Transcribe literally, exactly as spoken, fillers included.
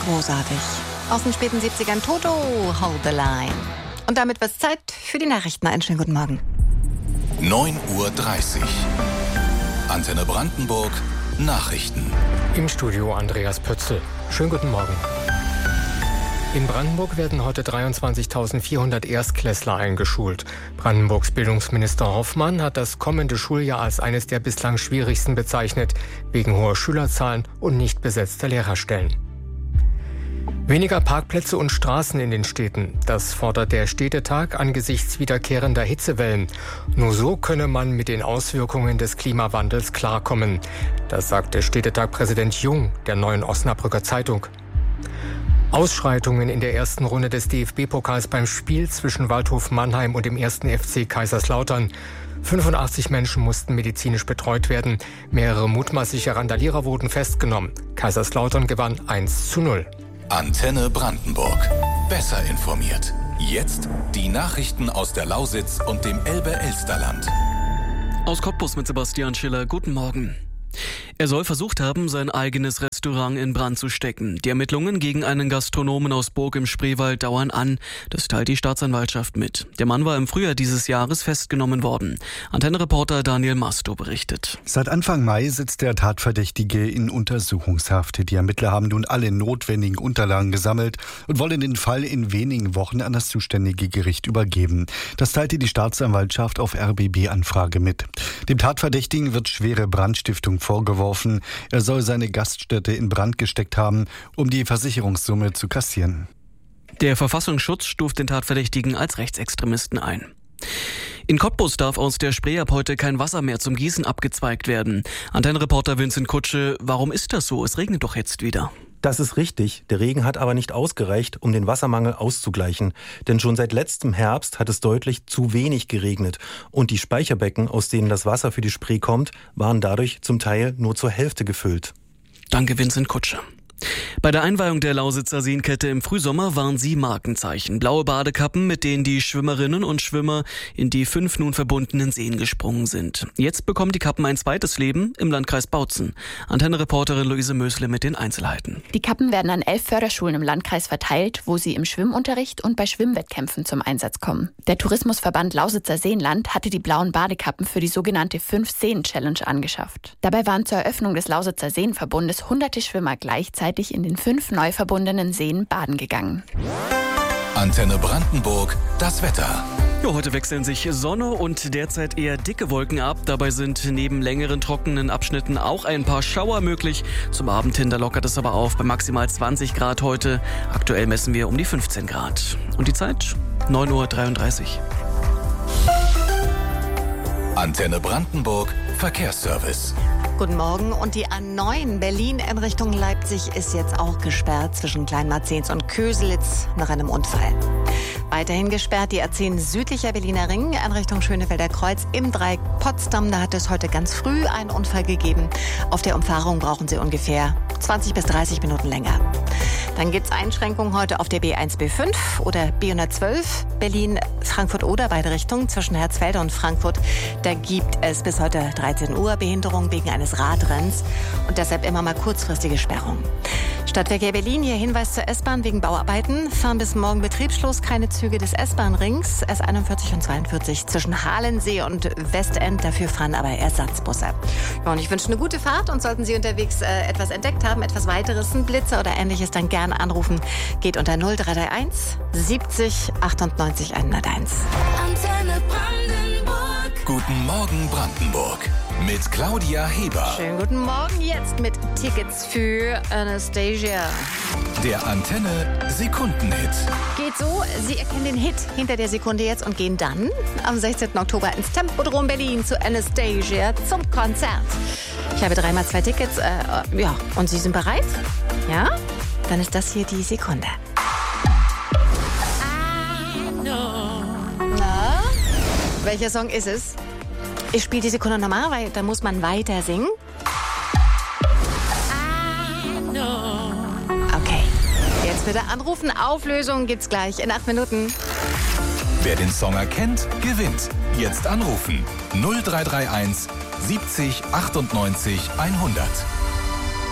großartig. Aus den späten siebzigern Toto, Hold the Line. Und damit wird es Zeit für die Nachrichten. Einen schönen guten Morgen. neun Uhr dreißig. Antenne Brandenburg, Nachrichten. Im Studio Andreas Pötzl. Schönen guten Morgen. In Brandenburg werden heute dreiundzwanzigtausendvierhundert Erstklässler eingeschult. Brandenburgs Bildungsminister Hoffmann hat das kommende Schuljahr als eines der bislang schwierigsten bezeichnet, wegen hoher Schülerzahlen und nicht besetzter Lehrerstellen. Weniger Parkplätze und Straßen in den Städten. Das fordert der Städtetag angesichts wiederkehrender Hitzewellen. Nur so könne man mit den Auswirkungen des Klimawandels klarkommen. Das sagte Städtetag-Präsident Jung der Neuen Osnabrücker Zeitung. Ausschreitungen in der ersten Runde des D F B-Pokals beim Spiel zwischen Waldhof Mannheim und dem ersten F C Kaiserslautern. fünfundachtzig Menschen mussten medizinisch betreut werden. Mehrere mutmaßliche Randalierer wurden festgenommen. Kaiserslautern gewann eins zu null. Antenne Brandenburg. Besser informiert. Jetzt die Nachrichten aus der Lausitz und dem Elbe-Elsterland. Aus Cottbus mit Sebastian Schiller. Guten Morgen. Er soll versucht haben, sein eigenes Restaurant in Brand zu stecken. Die Ermittlungen gegen einen Gastronomen aus Burg im Spreewald dauern an. Das teilt die Staatsanwaltschaft mit. Der Mann war im Frühjahr dieses Jahres festgenommen worden. Antenne-Reporter Daniel Masto berichtet. Seit Anfang Mai sitzt der Tatverdächtige in Untersuchungshaft. Die Ermittler haben nun alle notwendigen Unterlagen gesammelt und wollen den Fall in wenigen Wochen an das zuständige Gericht übergeben. Das teilte die Staatsanwaltschaft auf R B B-Anfrage mit. Dem Tatverdächtigen wird schwere Brandstiftung vorgeworfen. Er soll seine Gaststätte in Brand gesteckt haben, um die Versicherungssumme zu kassieren. Der Verfassungsschutz stuft den Tatverdächtigen als Rechtsextremisten ein. In Cottbus darf aus der Spree ab heute kein Wasser mehr zum Gießen abgezweigt werden. Antenne-Reporter Vincent Kutsche, warum ist das so? Es regnet doch jetzt wieder. Das ist richtig. Der Regen hat aber nicht ausgereicht, um den Wassermangel auszugleichen. Denn schon seit letztem Herbst hat es deutlich zu wenig geregnet. Und die Speicherbecken, aus denen das Wasser für die Spree kommt, waren dadurch zum Teil nur zur Hälfte gefüllt. Danke, Vincent Kutsche. Bei der Einweihung der Lausitzer Seenkette im Frühsommer waren sie Markenzeichen. Blaue Badekappen, mit denen die Schwimmerinnen und Schwimmer in die fünf nun verbundenen Seen gesprungen sind. Jetzt bekommen die Kappen ein zweites Leben im Landkreis Bautzen. Antenne-Reporterin Luise Mösle mit den Einzelheiten. Die Kappen werden an elf Förderschulen im Landkreis verteilt, wo sie im Schwimmunterricht und bei Schwimmwettkämpfen zum Einsatz kommen. Der Tourismusverband Lausitzer Seenland hatte die blauen Badekappen für die sogenannte Fünf-Seen-Challenge angeschafft. Dabei waren zur Eröffnung des Lausitzer Seenverbundes hunderte Schwimmer gleichzeitig in den fünf neu verbundenen Seen baden gegangen. Antenne Brandenburg, das Wetter. Ja, heute wechseln sich Sonne und derzeit eher dicke Wolken ab. Dabei sind neben längeren trockenen Abschnitten auch ein paar Schauer möglich. Zum Abend hin, da lockert es aber auf bei maximal zwanzig Grad heute. Aktuell messen wir um die fünfzehn Grad. Und die Zeit? neun Uhr dreiunddreißig. Antenne Brandenburg, Verkehrsservice. Guten Morgen. Und die A neun Berlin in Richtung Leipzig ist jetzt auch gesperrt zwischen Kleinmarzens und Köselitz nach einem Unfall. Weiterhin gesperrt die A zehn südlicher Berliner Ring in Richtung Schönefelder Kreuz im Dreieck Potsdam. Da hat es heute ganz früh einen Unfall gegeben. Auf der Umfahrung brauchen Sie ungefähr zwanzig bis dreißig Minuten länger. Dann gibt es Einschränkungen heute auf der B eins B fünf oder B hundertzwölf Berlin-Frankfurt-Oder, beide Richtungen zwischen Herzfelde und Frankfurt. Da gibt es bis heute dreizehn Uhr Behinderung wegen eines Radrenns und deshalb immer mal kurzfristige Sperrungen. Stadtverkehr Berlin, hier Hinweis zur S-Bahn wegen Bauarbeiten. Fahren bis morgen betriebslos keine Züge des S-Bahn-Rings, S einundvierzig und zweiundvierzig zwischen Halensee und Westend. Dafür fahren aber Ersatzbusse. Ja, und ich wünsche eine gute Fahrt und sollten Sie unterwegs äh, etwas entdeckt haben, etwas weiteres, ein Blitzer oder ähnliches, dann gerne anrufen. Geht unter null drei drei eins siebzig achtundneunzig hunderteins. Antenne Brandenburg. Guten Morgen Brandenburg. Mit Claudia Heber. Schönen guten Morgen jetzt mit Tickets für Anastasia. Der Antenne Sekundenhit. Geht so, Sie erkennen den Hit hinter der Sekunde jetzt und gehen dann am sechzehnten Oktober ins Tempodrom Berlin zu Anastasia zum Konzert. Ich habe dreimal zwei Tickets, äh, ja, und Sie sind bereit? Ja? Dann ist das hier die Sekunde. Na, welcher Song ist es? Ich spiele die Sekunde nochmal, weil da muss man weiter singen. Okay, jetzt bitte anrufen. Auflösung gibt's gleich in acht Minuten. Wer den Song erkennt, gewinnt. Jetzt anrufen. null drei drei eins siebzig achtundneunzig hundert.